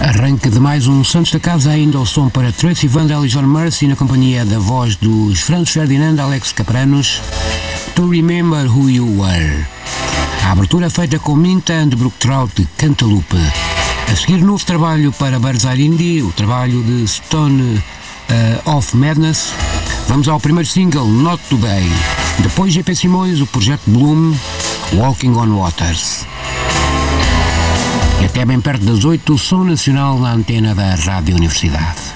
Arranque de mais um Santos da Casa, ainda o som para Tracy Vandal e John Mercy na companhia da voz dos Franz Ferdinand e Alex Capranos, To Remember Who You Were. A abertura é feita com Minta and Brook Trout de Cantaloupe. A seguir, novo trabalho para Birdseye Indie, o trabalho de Stone of Madness. Vamos ao primeiro single, Not Today. Depois GP Simões, o projeto Bloom, Walking on Waters. E até bem perto das 8, o som nacional na antena da Rádio Universidade.